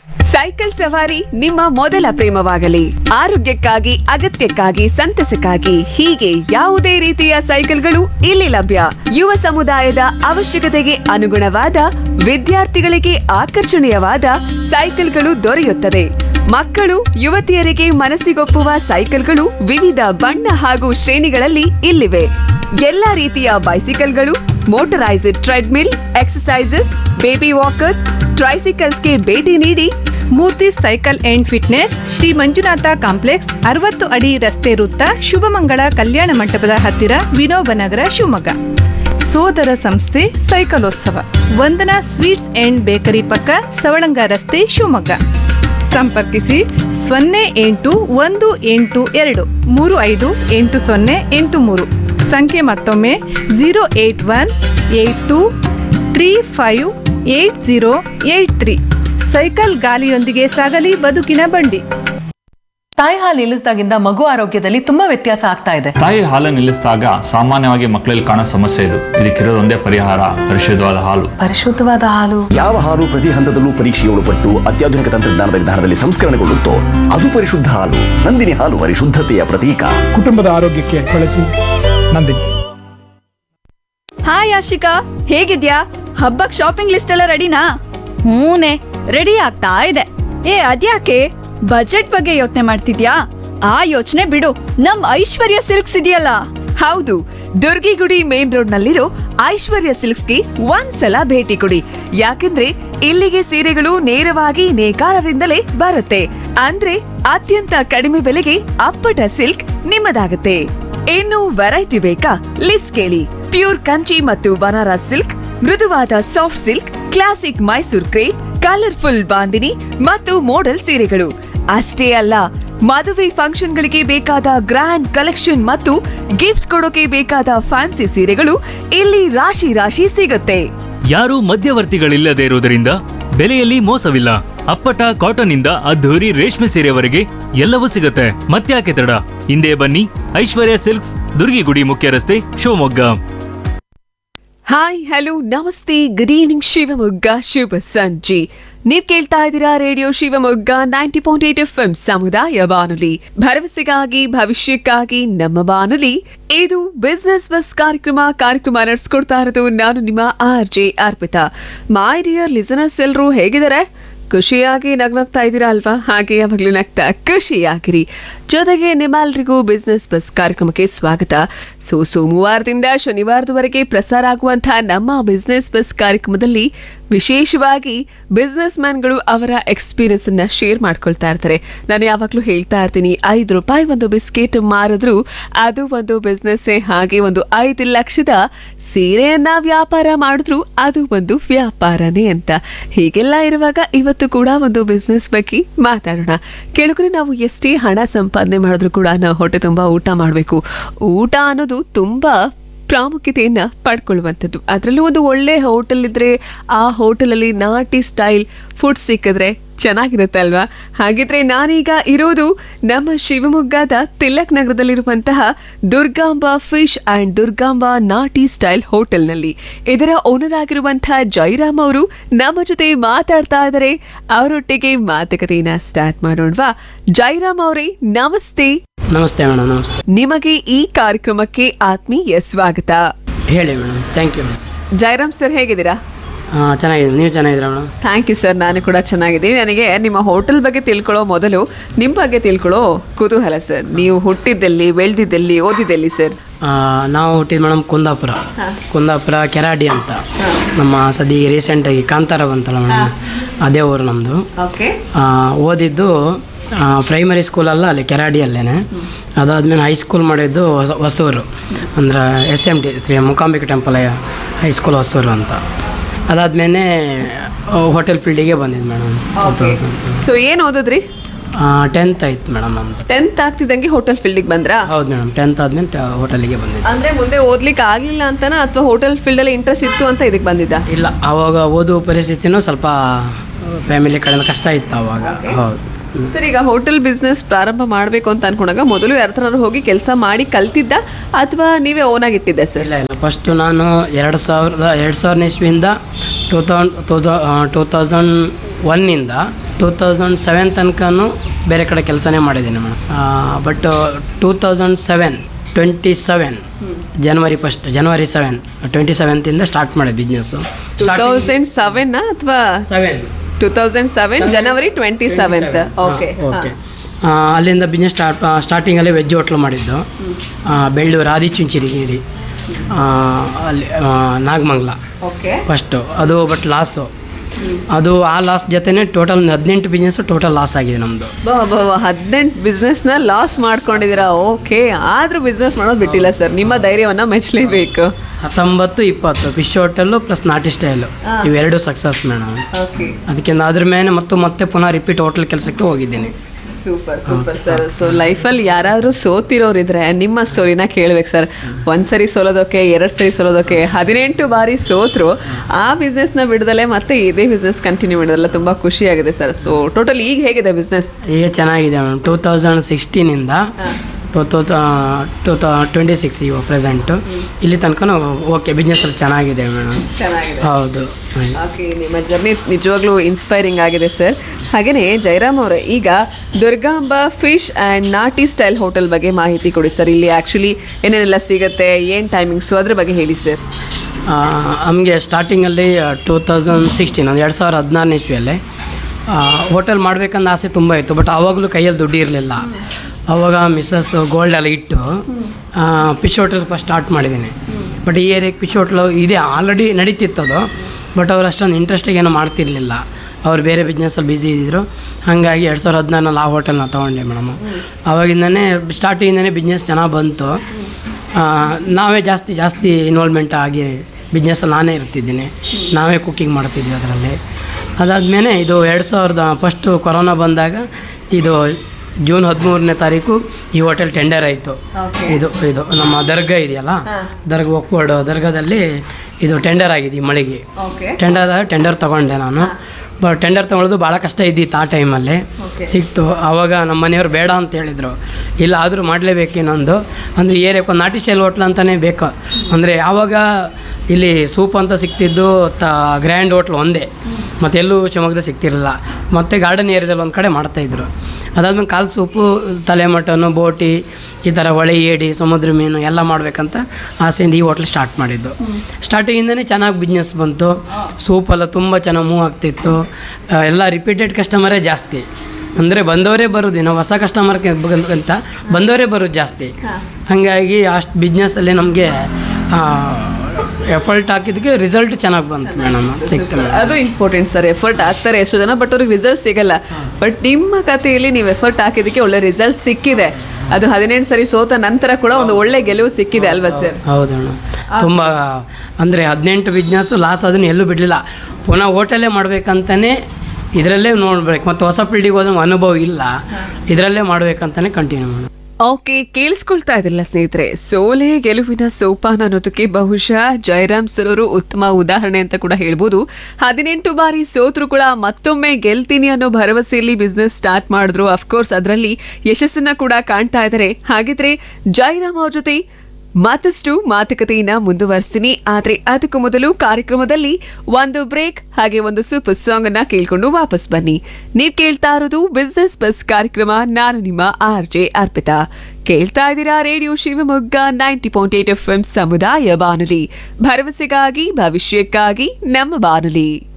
Cycle ಸವಾರಿ ನಿಮ್ಮ ಮೊದಲ ಪ್ರೇಮವಾಗಲಿ. ಆರೋಗ್ಯಕ್ಕಾಗಿ, ಅಗತ್ಯಕ್ಕಾಗಿ, ಸಂತಸಕ್ಕಾಗಿ ಹೀಗೆ ಯಾವುದೇ ರೀತಿಯ ಸೈಕಲ್ಗಳು ಇಲ್ಲಿ ಲಭ್ಯ. ಯುವ ಸಮುದಾಯದ ಅವಶ್ಯಕತೆಗೆ ಅನುಗುಣವಾದ, ವಿದ್ಯಾರ್ಥಿಗಳಿಗೆ ಆಕರ್ಷಣೀಯವಾದ ಸೈಕಲ್ಗಳು ದೊರೆಯುತ್ತದೆ. ಮಕ್ಕಳು, ಯುವತಿಯರಿಗೆ ಮನಸ್ಸಿಗೊಪ್ಪುವ ಸೈಕಲ್ಗಳು ವಿವಿಧ ಬಣ್ಣ ಹಾಗೂ ಶ್ರೇಣಿಗಳಲ್ಲಿ ಇಲ್ಲಿವೆ. ಎಲ್ಲಾ ರೀತಿಯ ಬೈಸಿಕಲ್ಗಳು, motorised treadmill, exercises, baby walkers, ಟ್ರೈಸಿಕಲ್ಸ್ಗೆ ಭೇಟಿ ನೀಡಿ. ಮೂರ್ತಿ cycle and fitness, Shri Manjunatha complex, 60 ಅಡಿ ರಸ್ತೆ ವೃತ್ತ, ಶುಭಮಂಗಳ ಕಲ್ಯಾಣ ಮಂಟಪದ ಹತ್ತಿರ, ವಿನೋಬ ನಗರ, ಶಿವಮೊಗ್ಗ. ಸೋದರ ಸಂಸ್ಥೆ ಸೈಕಲೋತ್ಸವ, ವಂದನಾ ಸ್ವೀಟ್ಸ್ ಅಂಡ್ ಬೇಕರಿ ಪಕ್ಕ, ಸವಳಂಗ ರಸ್ತೆ, ಶಿವಮೊಗ್ಗ. ಸಂಪರ್ಕಿಸಿ 081823580883. ಸಂಖ್ಯೆ ಮತ್ತೊಮ್ಮೆ 08182358083. ಸೈಕಲ್ ಗಾಲಿಯೊಂದಿಗೆ ಸಾಗಲಿ ಬದುಕಿನ ಬಂಡಿ. ತಾಯಿ ಹಾಲು ನಿಲ್ಲಿಸಿದಾಗಿಂದ ಮಗು ಆರೋಗ್ಯದಲ್ಲಿ ತುಂಬಾ ವ್ಯತ್ಯಾಸ ಆಗ್ತಾ ಇದೆ. ತಾಯಿ ಹಾಲನ್ನು ನಿಲ್ಲಿಸಿದಾಗ ಸಾಮಾನ್ಯವಾಗಿ ಮಕ್ಕಳಲ್ಲಿ ಕಾಣೋ ಸಮಸ್ಯೆ ಇದು. ಇದಕ್ಕಿರೋದೊಂದೇ ಪರಿಹಾರ, ಪರಿಶುದ್ಧವಾದ ಹಾಲು. ಪರಿಶುದ್ಧವಾದ ಹಾಲು. ಯಾವ ಹಾಲು ಪ್ರತಿ ಹಂತದಲ್ಲೂ ಪರೀಕ್ಷೆಯೊಳಪಟ್ಟು ಅತ್ಯಾಧುನಿಕ ತಂತ್ರಜ್ಞಾನದ ವಿಧಾನದಲ್ಲಿ ಸಂಸ್ಕರಣೆಗೊಳ್ಳುತ್ತೋ ಅದು ಪರಿಶುದ್ಧ ಹಾಲು. ನಂದಿನಿ ಹಾಲು ಪರಿಶುದ್ಧತೆಯ ಪ್ರತೀಕ. ಕುಟುಂಬದ ಆರೋಗ್ಯಕ್ಕೆ ಬಳಸಿ ನಂದಿನಿ. ಹಾಯ್ ಆಶಿಕಾ, ಹೇಗಿದ್ಯಾ? ಹಬ್ಬಕ್ ಶಾಪಿಂಗ್ ಲಿಸ್ಟ್ ಎಲ್ಲ ರೆಡಿನಾ? ಹೂನೆ, ರೆಡಿ ಆಗ್ತಾ ಇದೆ. ಅದ್ಯಾಕೆ ಬಜೆಟ್ ಬಗ್ಗೆ ಯೋಚನೆ ಮಾಡ್ತಿದ್ಯಾ? ಆ ಯೋಚನೆ ಬಿಡು, ನಮ್ ಐಶ್ವರ್ಯ ಸಿಲ್ಕ್ಸ್ ಇದೆಯಲ್ಲ. ಹೌದು, ದುರ್ಗಿಗುಡಿ ಮೇನ್ ರೋಡ್ ನಲ್ಲಿರೋ ಐಶ್ವರ್ಯ ಸಿಲ್ಕ್ಸ್ಗೆ ಒಂದ್ಸಲ ಭೇಟಿ ಕೊಡಿ. ಯಾಕಂದ್ರೆ ಇಲ್ಲಿಗೆ ಸೀರೆಗಳು ನೇರವಾಗಿ ನೇಕಾರರಿಂದಲೇ ಬರುತ್ತೆ. ಅಂದ್ರೆ ಅತ್ಯಂತ ಕಡಿಮೆ ಬೆಲೆಗೆ ಅಪ್ಪಟ ಸಿಲ್ಕ್ ನಿಮ್ಮದಾಗುತ್ತೆ. ಇನ್ನು ವೆರೈಟಿ ಬೇಕಾ? ಲಿಸ್ಟ್ ಕೇಳಿ. ಪ್ಯೂರ್ ಕಂಚಿ ಮತ್ತು ಬನಾರಸ್ ಸಿಲ್ಕ್, ಮೃದುವಾದ soft silk, classic Mysore crepe, colourful bandhani ಮತ್ತು ಮೋಡಲ್ ಸೀರೆಗಳು ಅಷ್ಟೇ ಅಲ್ಲ, ಮದುವೆ ಫಂಕ್ಷನ್ಗಳಿಗೆ ಬೇಕಾದ ಗ್ರ್ಯಾಂಡ್ ಕಲೆಕ್ಷನ್ ಮತ್ತು ಗಿಫ್ಟ್ ಕೊಡೋಕೆ ಬೇಕಾದ ಫ್ಯಾನ್ಸಿ ಸೀರೆಗಳು ಇಲ್ಲಿ ರಾಶಿ ರಾಶಿ ಸಿಗುತ್ತೆ. ಯಾರೂ ಮಧ್ಯವರ್ತಿಗಳಿಲ್ಲದೆ ಇರುವುದರಿಂದ ಬೆಲೆಯಲ್ಲಿ ಮೋಸವಿಲ್ಲ. ಅಪ್ಪಟ ಕಾಟನ್ ಇಂದ ಅದ್ಧೂರಿ ರೇಷ್ಮೆ ಸೀರೆವರೆಗೆ ಎಲ್ಲವೂ ಸಿಗುತ್ತೆ. ಮತ್ತ್ಯಾಕೆ ತಡ? ಹಿಂದೆ ಬನ್ನಿ, ಐಶ್ವರ್ಯ ಸಿಲ್ಕ್ಸ್, ದುರ್ಗಿಗುಡಿ ಮುಖ್ಯ ರಸ್ತೆ, ಶಿವಮೊಗ್ಗ. ಹಾಯ್, ಹಲೋ, ನಮಸ್ತೆ, ಗುಡ್ ಈವ್ನಿಂಗ್ ಶಿವಮೊಗ್ಗ, ಶುಭ ಸಂಜೆ. ನೀವ್ ಕೇಳ್ತಾ ಇದ್ದೀರಾ ರೇಡಿಯೋ ಶಿವಮೊಗ್ಗ 90.8 FM ಸಮುದಾಯ ಬಾನುಲಿ. ಭರವಸೆಗಾಗಿ, ಭವಿಷ್ಯಕ್ಕಾಗಿ ನಮ್ಮ ಬಾನುಲಿ. ಇದು ಬಿಸ್ನೆಸ್ ಬಸ್ ಕಾರ್ಯಕ್ರಮ ನಡೆಸ್ಕೊಡ್ತಾ ಇರೋದು ನಾನು ನಿಮ್ಮ RJ Arpita. My dear listeners, ಎಲ್ರು ಹೇಗಿದ್ದಾರೆ? ಖುಷಿಯಾಗಿ ನಗ್ನಗ್ತಾ ಇದ್ದೀರಾ ಅಲ್ವಾ? ಹಾಗೆ ಯಾವಾಗ್ಲೂ ನಗ್ತಾ ಖುಷಿಯಾಗಿರಿ. ಜೊತೆಗೆ ನಿಮ್ಮೆಲ್ರಿಗೂ ಬಿಸ್ನೆಸ್ ಬಸ್ ಕಾರ್ಯಕ್ರಮಕ್ಕೆ ಸ್ವಾಗತ. ಸೋಮವಾರದಿಂದ ಶನಿವಾರದವರೆಗೆ ಪ್ರಸಾರ ಆಗುವಂತಹ ನಮ್ಮ ಬಿಸ್ನೆಸ್ ಬಸ್ ಕಾರ್ಯಕ್ರಮದಲ್ಲಿ ವಿಶೇಷವಾಗಿ ಬಿಸ್ನೆಸ್ ಮ್ಯಾನ್ಗಳು ಅವರ ಎಕ್ಸ್ಪೀರಿಯನ್ಸ್ ಅನ್ನ ಶೇರ್ ಮಾಡ್ಕೊಳ್ತಾ ಇರ್ತಾರೆ. ನಾನು ಯಾವಾಗ್ಲೂ ಹೇಳ್ತಾ ಇರ್ತೀನಿ, 5 ರೂಪಾಯಿ ಒಂದು ಬಿಸ್ಕೆಟ್ ಮಾರಿದ್ರು ಅದು ಒಂದು ಬಿಸ್ನೆಸ್. ಹಾಗೆ ಒಂದು 5 ಲಕ್ಷದ ಸೀರೆಯನ್ನ ವ್ಯಾಪಾರ ಮಾಡಿದ್ರು ಅದು ಒಂದು ವ್ಯಾಪಾರನೇ ಅಂತ. ಹೀಗೆಲ್ಲ ಇರುವಾಗ ಇವತ್ತು ಕೂಡ ಒಂದು ಬಿಸ್ನೆಸ್ ಬಗ್ಗೆ ಮಾತಾಡೋಣ. ಕೇಳಿದ್ರೆ ನಾವು ಎಷ್ಟೇ ಹಣ ಸಂಪಾದನೆ ಮಾಡಿದ್ರು ಕೂಡ ನಾವು ಹೊಟ್ಟೆ ತುಂಬಾ ಊಟ ಮಾಡಬೇಕು. ಊಟ ಅನ್ನೋದು ತುಂಬಾ ಪ್ರಾಮುಖ್ಯತೆಯನ್ನ ಪಡ್ಕೊಳ್ಳುವಂಥದ್ದು. ಅದರಲ್ಲೂ ಒಂದು ಒಳ್ಳೆ ಹೋಟೆಲ್ ಇದ್ರೆ ಆ ಹೋಟೆಲ್ ಅಲ್ಲಿ ನಾಟಿ ಸ್ಟೈಲ್ ಫುಡ್ ಸಿಕ್ಕಿದ್ರೆ ಚೆನ್ನಾಗಿರುತ್ತೆ ಅಲ್ವಾ? ಹಾಗಿದ್ರೆ ನಾನೀಗ ಇರೋದು ನಮ್ಮ ಶಿವಮೊಗ್ಗದ ತಿಲಕ್ ನಗರದಲ್ಲಿರುವಂತಹ ದುರ್ಗಾಂಬಾ ಫಿಶ್ ಅಂಡ್ ದುರ್ಗಾಂಬಾ ನಾಟಿ ಸ್ಟೈಲ್ ಹೋಟೆಲ್ನಲ್ಲಿ. ಇದರ ಓನರ್ ಆಗಿರುವಂತಹ ಜೈರಾಮ್ ಅವರು ನಮ್ಮ ಜೊತೆ ಮಾತಾಡ್ತಾ ಇದ್ದಾರೆ. ಅವರೊಟ್ಟಿಗೆ ಮಾತುಕತೆಯನ್ನ ಸ್ಟಾರ್ಟ್ ಮಾಡೋಣವಾ? ಜೈರಾಮ್ ಅವರೇ, ನಮಸ್ತೆ. ನಮಸ್ತೆ ಮೇಡಮ್. ನಮಸ್ತೆ. ನಿಮಗೆ ಈ ಕಾರ್ಯಕ್ರಮಕ್ಕೆ ಆತ್ಮೀಯ ಸ್ವಾಗತ. ಹೇಳಿ madam. Thank you. Jairam sir, ಹೇಗಿದ್ದೀರಾ? ಚೆನ್ನಾಗಿದ್ದೀನಿ. ನೀವು ಚೆನ್ನಾಗಿದ್ದೀರಾ ಮೇಡಮ್? ಥ್ಯಾಂಕ್ ಯು ಸರ್, ನಾನು ಕೂಡ ಚೆನ್ನಾಗಿದ್ದೀನಿ. ನನಗೆ ನಿಮ್ಮ ಹೋಟೆಲ್ ಬಗ್ಗೆ ತಿಳ್ಕೊಳ್ಳೋ ಮೊದಲು ನಿಮ್ಮ ಬಗ್ಗೆ ತಿಳ್ಕೊಳ್ಳೋ ಕುತೂಹಲ ಸರ್. ನೀವು ಹುಟ್ಟಿದ್ದಲ್ಲಿ, ಬೆಳೆದಿದ್ದಲ್ಲಿ, ಓದಿದ್ದಲ್ಲಿ ಸರ್? ನಾವು ಹುಟ್ಟಿದ್ದು ಮೇಡಮ್ ಕುಂದಾಪುರ ಕೆರಾಡಿ ಅಂತ. ನಮ್ಮ ಸದ್ಯ ರೀಸೆಂಟಾಗಿ ಕಾಂತಾರ ಬಂತಲ್ಲ ಮೇಡಮ್, ಅದೇ ಊರು ನಮ್ಮದು. ಓಕೆ. ಓದಿದ್ದು ಪ್ರೈಮರಿ ಸ್ಕೂಲಲ್ಲ ಅಲ್ಲಿ ಕೆರಾಡಿಯಲ್ಲೇ. ಅದಾದಮೇಲೆ ಹೈಸ್ಕೂಲ್ ಮಾಡಿದ್ದು ಹೊಸೂರು, ಅಂದ್ರೆ SMT Shri Mookambika temple high school Hosur ಅಂತ. ಅದಾದಮೇಲೆ ಹೋಟೆಲ್ ಫೀಲ್ಡಿಗೆ ಬಂದಿದ್ದು ಮೇಡಮ್. ಸೊ ಏನು ಓದಿದ್ರಿ? 10th ಆಯ್ತು ಮೇಡಮ್ ನಮ್ಮದು. 10th ಆಗ್ತಿದ್ದಂಗೆ ಹೋಟೆಲ್ ಫೀಲ್ಡಿಗೆ ಬಂದ್ರಾ? ಹೌದು ಮೇಡಮ್. 10th ಆದ್ಮೇಲೆ ಹೋಟೆಲಿಗೆ ಬಂದಿದ್ದೆ. ಅಂದರೆ ಮುಂದೆ ಓದ್ಲಿಕ್ಕೆ ಆಗಲಿಲ್ಲ ಅಂತನಾ ಅಥವಾ ಹೋಟೆಲ್ ಫೀಲ್ಡಲ್ಲಿ ಇಂಟ್ರೆಸ್ಟ್ ಇತ್ತು ಅಂತ ಇದಕ್ಕೆ ಬಂದಿದ್ದ? ಇಲ್ಲ, ಆವಾಗ ಓದುವ ಪರಿಸ್ಥಿತಿನೂ ಸ್ವಲ್ಪ ಫ್ಯಾಮಿಲಿ ಕಡೆಯಿಂದ ಕಷ್ಟ ಇತ್ತು ಆವಾಗ. ಹೌದು ಸರ್. ಈಗ ಹೋಟೆಲ್ ಬಿಸ್ನೆಸ್ ಪ್ರಾರಂಭ ಮಾಡಬೇಕು ಅಂತ ಅನ್ಕೊಂಡಾಗ ಮೊದಲು ಯಾರತ್ರ ಹೋಗಿ ಕೆಲಸ ಮಾಡಿ ಕಲ್ತಿದ್ದ ಅಥವಾ ನೀವೇ ಓನಾಗಿ ಇಟ್ಟಿದ್ದೆ ಸರ್? ಇಲ್ಲ, ಫಸ್ಟು ನಾನು 2000 ಇಸ್ವಿಯಿಂದ 2001ಇಂದ 2007 ತನಕನೂ ಬೇರೆ ಕಡೆ ಕೆಲಸನೇ ಮಾಡಿದ್ದೀನಿ ಮೇಡಮ್. ಬಟ್ 2027 ಜನವರಿ 7 27 ಸ್ಟಾರ್ಟ್ ಮಾಡಿದೆ ಬಿಸ್ನೆಸ್ಸು. 2007 ಅಥವಾ 2007 ಜನವರಿ 27. ಓಕೆ. ಅಲ್ಲಿಂದ ಬಿಸ್ನೆಸ್ ಸ್ಟಾರ್ಟಿಂಗಲ್ಲಿ ವೆಜ್ ಹೋಟ್ಲು ಮಾಡಿದ್ದು, ಬೆಳ್ಳೂರು ಆದಿಚುಂಚನಗಿರಿ ಅಲ್ಲಿ ನಾಗಮಂಗಲ ಫಸ್ಟು. ಅದು ಬಟ್ ಲಾಸು. ಅದು ಆ ಲಾಸ್ ಜೊತೆನೇ ಟೋಟಲ್ 18 ಬಿಸ್ನೆಸ್ ಟೋಟಲ್ ಲಾಸ್ ಆಗಿದೆ ನಮ್ಮದು. 18 ಬಿಸ್ನೆಸ್ನ ಲಾಸ್ ಮಾಡ್ಕೊಂಡಿದ್ದೀರಾ? ಓಕೆ. ಆದರೂ ಬಿಸ್ನೆಸ್ ಮಾಡೋದು ಬಿಟ್ಟಿಲ್ಲ ಸರ್, ನಿಮ್ಮ ಧೈರ್ಯವನ್ನು ಮೆಚ್ಚಲೇಬೇಕು. 19-20 ಫಿಶ್ ಹೋಟೆಲ್ಲು ಪ್ಲಸ್ ನಾಟಿ ಸ್ಟೈಲು ಇವೆರಡು ಸಕ್ಸಸ್ ಮೇಡಮ್. ಅದಕ್ಕೆ ಅದ್ರ ಮೇಲೆ ಮತ್ತೆ ಪುನಃ ರಿಪೀಟ್ ಹೋಟೆಲ್ ಕೆಲಸಕ್ಕೆ ಹೋಗಿದ್ದೀನಿ. Super sir. ಸೊ ಲೈಫಲ್ಲಿ ಯಾರಾದರೂ ಸೋತಿರೋರಿದ್ರೆ ನಿಮ್ಮ ಸ್ಟೋರಿನ ಕೇಳ್ಬೇಕು ಸರ್. ಒಂದ್ಸರಿ ಸೋಲೋದಕ್ಕೆ, 2 ಸರಿ ಸೋಲೋದಕ್ಕೆ, 18 ಬಾರಿ ಸೋತರು ಆ ಬಿಸ್ನೆಸ್ನ ಬಿಡದಲ್ಲೇ ಮತ್ತೆ ಇದೇ ಬಿಸ್ನೆಸ್ ಕಂಟಿನ್ಯೂ ಮಾಡೋದಲ್ಲ ತುಂಬ ಖುಷಿಯಾಗಿದೆ ಸರ್. ಸೊ ಟೋಟಲ್ ಈಗ ಹೇಗಿದೆ ಬಿಸ್ನೆಸ್? ಈಗ ಚೆನ್ನಾಗಿದೆ ಮೇಡಮ್. 2016ಇಂದ 2026 ಇವಾಗ ಪ್ರೆಸೆಂಟು ಇಲ್ಲಿ ತನಕ ಓಕೆ ಬಿಸ್ನೆಸ್ಸಲ್ಲಿ ಚೆನ್ನಾಗಿದೆ ಮೇಡಮ್. ಹೌದು. ಓಕೆ, ನಿಮ್ಮ ಜರ್ನಿ ನಿಜವಾಗ್ಲೂ ಇನ್ಸ್ಪೈರಿಂಗ್ ಆಗಿದೆ ಸರ್. ಹಾಗೆಯೇ ಜಯರಾಮ್ ಅವರೇ, ಈಗ ದುರ್ಗಾಂಬ ಫಿಶ್ ಆ್ಯಂಡ್ ನಾಟಿ ಸ್ಟೈಲ್ ಹೋಟೆಲ್ ಬಗ್ಗೆ ಮಾಹಿತಿ ಕೊಡಿ ಸರ್. ಇಲ್ಲಿ ಆ್ಯಕ್ಚುಲಿ ಏನೇನೆಲ್ಲ ಸಿಗುತ್ತೆ, ಏನು ಟೈಮಿಂಗ್ಸು, ಅದ್ರ ಬಗ್ಗೆ ಹೇಳಿ ಸರ್. ನಮಗೆ ಸ್ಟಾರ್ಟಿಂಗಲ್ಲಿ 2016 2016 ಇಸ್ವಿಯಲ್ಲಿ ಹೋಟೆಲ್ ಮಾಡಬೇಕಂದ ಆಸೆ ತುಂಬ ಇತ್ತು. ಬಟ್ ಆವಾಗಲೂ ಕೈಯಲ್ಲಿ ದುಡ್ಡು ಇರಲಿಲ್ಲ. ಆವಾಗ ಮಿಸ್ಸಸ್ ಗೋಲ್ಡ್ ಎಲ್ಲ ಇಟ್ಟು ಫಿಶ್ ಹೋಟೆಲ್ ಫಸ್ಟ್ ಸ್ಟಾರ್ಟ್ ಮಾಡಿದ್ದೀನಿ. ಬಟ್ ಈ ಏರಿಯಾಗೆ ಫಿಶ್ ಹೋಟ್ಲು ಇದೆ, ಆಲ್ರೆಡಿ ನಡೀತಿತ್ತದು. ಬಟ್ ಅವ್ರು ಅಷ್ಟೊಂದು ಇಂಟ್ರೆಸ್ಟಿಗೆ ಏನೋ ಮಾಡ್ತಿರ್ಲಿಲ್ಲ, ಅವ್ರು ಬೇರೆ ಬಿಸ್ನೆಸ್ಸಲ್ಲಿ ಬ್ಯುಸಿ ಇದ್ದಿದ್ರು. ಹಾಗಾಗಿ 2016 ಆ ಹೋಟೆಲ್ನ ತೊಗೊಂಡೆ ಮೇಡಮ್. ಆವಾಗಿಂದನೇ ಸ್ಟಾರ್ಟಿಂಗಿಂದನೇ ಬಿಸ್ನೆಸ್ ಚೆನ್ನಾಗಿ ಬಂತು. ನಾವೇ ಜಾಸ್ತಿ ಇನ್ವಾಲ್ವ್ಮೆಂಟ್ ಆಗಿ ಬಿಸ್ನೆಸ್ಸಲ್ಲಿ ನಾನೇ ಇರ್ತಿದ್ದೀನಿ, ನಾವೇ ಕುಕ್ಕಿಂಗ್ ಮಾಡ್ತಿದ್ವಿ ಅದರಲ್ಲಿ. ಅದಾದಮೇಲೆ ಇದು 2000 ಫಸ್ಟು ಕೊರೋನಾ ಬಂದಾಗ ಇದು ಜೂನ್ 13ನೇ ತಾರೀಕು ಈ ಹೋಟೆಲ್ ಟೆಂಡರ್ ಆಯಿತು. ಇದು ನಮ್ಮ ದರ್ಗಾ ಇದೆಯಲ್ಲ, ದರ್ಗಾ ಒಕ್ಕೋಡು ದರ್ಗಾದಲ್ಲಿ ಇದು ಟೆಂಡರ್ ಆಗಿದೆ ಈ ಮಳೆಗೆ. ಟೆಂಡರ್ ತೊಗೊಂಡೆ ನಾನು. ಬಟ್ ಟೆಂಡರ್ ತೊಗೊಳ್ಳೋದು ಭಾಳ ಕಷ್ಟ ಇದ್ದಿತ್ತು ಆ ಟೈಮಲ್ಲಿ. ಸಿಕ್ತು. ಆವಾಗ ನಮ್ಮ ಮನೆಯವ್ರು ಬೇಡ ಅಂತ ಹೇಳಿದರು. ಇಲ್ಲ ಆದರೂ ಮಾಡಲೇಬೇಕೇನೊಂದು, ಅಂದರೆ ಏರಿಯಾಕ್ಕೆ ಒಂದು ನಾಟಿ ಸ್ಟೈಲ್ ಹೋಟ್ಲ್ ಅಂತಲೇ ಬೇಕು. ಅಂದರೆ ಆವಾಗ ಇಲ್ಲಿ ಸೂಪ್ ಅಂತ ಸಿಗ್ತಿದ್ದು ಗ್ರ್ಯಾಂಡ್ ಹೋಟ್ಲ್ ಒಂದೇ, ಮತ್ತು ಎಲ್ಲೂ ಶಿವಮೊಗ್ಗದಲ್ಲಿ ಸಿಗ್ತಿರಲಿಲ್ಲ. ಮತ್ತು ಗಾರ್ಡನ್ ಏರಿಯಾದಲ್ಲಿ ಒಂದು ಕಡೆ ಮಾಡ್ತಾಯಿದ್ರು. ಅದಾದ್ಮೇಲೆ ಕಾಲು ಸೂಪು, ತಲೆ ಮಟನ್ನು, ಬೋಟಿ, ಈ ಥರ ಹೊಳೆ ಏಡಿ, ಸಮುದ್ರ ಮೀನು ಎಲ್ಲ ಮಾಡಬೇಕಂತ ಆಸೆಯಿಂದ ಈ ಹೋಟ್ಲ್ ಸ್ಟಾರ್ಟ್ ಮಾಡಿದ್ದು. ಸ್ಟಾರ್ಟಿಂಗಿಂದನೇ ಚೆನ್ನಾಗಿ ಬಿಸ್ನೆಸ್ ಬಂತು. ಸೂಪೆಲ್ಲ ತುಂಬ ಚೆನ್ನಾಗಿ ಮೂವ್ ಆಗ್ತಿತ್ತು. ಎಲ್ಲ ರಿಪೀಟೆಡ್ ಕಸ್ಟಮರೇ ಜಾಸ್ತಿ, ಅಂದರೆ ಬಂದವರೇ ಬರೋದು, ನಾವು ಹೊಸ ಕಸ್ಟಮರ್ಗೆ ಅಂತ ಬಂದವರೇ ಬರೋದು ಜಾಸ್ತಿ. ಹಾಗಾಗಿ ಅಷ್ಟು ಬಿಸ್ನೆಸ್ಸಲ್ಲಿ ನಮಗೆ ಎಫರ್ಟ್ ಹಾಕಿದ್ದಕ್ಕೆ ರಿಸಲ್ಟ್ ಚೆನ್ನಾಗಿ ಬಂತು ಮೇಡಮ್, ಸಿಗ್ತದೆ. ಅದು ಇಂಪಾರ್ಟೆಂಟ್ ಸರ್. ಎಫರ್ಟ್ ಹಾಕ್ತಾರೆ ಎಷ್ಟೋ ಜನ, ಬಟ್ ಅವ್ರಿಗೆ ರಿಸಲ್ಟ್ ಸಿಗಲ್ಲ. ಬಟ್ ನಿಮ್ಮ ಕಥೆಯಲ್ಲಿ ನೀವು ಎಫರ್ಟ್ ಹಾಕಿದ್ದಕ್ಕೆ ಒಳ್ಳೆ ರಿಸಲ್ಟ್ ಸಿಕ್ಕಿದೆ. ಅದು 18 ಸರಿ ಸೋತ ನಂತರ ಕೂಡ ಒಂದು ಒಳ್ಳೆ ಗೆಲುವು ಸಿಕ್ಕಿದೆ ಅಲ್ವಾ ಸರ್? ಹೌದು ಮೇಡಮ್. ತುಂಬ ಅಂದರೆ 18 ಬಿಸ್ನೆಸ್ಸು ಲಾಸ್ ಅದನ್ನು ಎಲ್ಲೂ ಬಿಡಲಿಲ್ಲ. ಪುನಃ ಹೋಟೆಲ್ಲೇ ಮಾಡಬೇಕಂತಲೇ ಇದರಲ್ಲೇ ನೋಡ್ಬೇಕು. ಮತ್ತು ಹೊಸ ಫೀಲ್ಡಿಗೆ ಹೋದ್ರೆ ಅನುಭವ ಇಲ್ಲ, ಇದರಲ್ಲೇ ಮಾಡಬೇಕಂತಲೇ ಕಂಟಿನ್ಯೂ ಮಾಡೋಣ. ಓಕೆ, ಕೇಳಿಸ್ಕೊಳ್ತಾ ಇದ್ದಿಲ್ಲ ಸ್ನೇಹಿತರೆ, ಸೋಲೆ ಗೆಲುವಿನ ಸೋಪಾನ ಅನ್ನೋದಕ್ಕೆ ಬಹುಶಃ ಜಯರಾಮ್ ಸರ್ ಅವರು ಉತ್ತಮ ಉದಾಹರಣೆ ಅಂತ ಕೂಡ ಹೇಳ್ಬೋದು. 18 ಬಾರಿ ಸೋತ್ರು ಕೂಡ ಮತ್ತೊಮ್ಮೆ ಗೆಲ್ತೀನಿ ಅನ್ನೋ ಭರವಸೆಯಲ್ಲಿ ಬಿಸ್ನೆಸ್ ಸ್ಟಾರ್ಟ್ ಮಾಡಿದ್ರು. ಅಫ್ಕೋರ್ಸ್ ಅದರಲ್ಲಿ ಯಶಸ್ಸನ್ನ ಕೂಡ ಕಾಣ್ತಾ ಇದ್ದಾರೆ. ಹಾಗಿದ್ರೆ ಜಯರಾಮ್ ಅವ್ರ ಜೊತೆ ಮತ್ತಷ್ಟು ಮಾತುಕತೆಯನ್ನ ಮುಂದುವರಿಸ್ತೀನಿ. ಆದ್ರೆ ಅದಕ್ಕೂ ಮೊದಲು ಕಾರ್ಯಕ್ರಮದಲ್ಲಿ ಒಂದು ಬ್ರೇಕ್ ಹಾಗೆ ಒಂದು ಸೂಪರ್ ಸಾಂಗ್ ಅನ್ನ ಕೇಳ್ಕೊಂಡು ವಾಪಸ್ ಬನ್ನಿ. ನೀವ್ ಕೇಳ್ತಾ ಇರೋದು ಬಿಸ್ನೆಸ್ ಬಸ್ ಕಾರ್ಯಕ್ರಮ. ನಾನು ನಿಮ್ಮ RJ ಅರ್ಪಿತಾ. ಕೇಳ್ತಾ ಇದ್ದೀರಾ ರೇಡಿಯೋ ಶಿವಮೊಗ್ಗ 90.8 FM ಸಮುದಾಯ ಬಾನುಲಿ, ಭರವಸೆಗಾಗಿ ಭವಿಷ್ಯಕ್ಕಾಗಿ ನಮ್ಮ ಬಾನುಲಿ.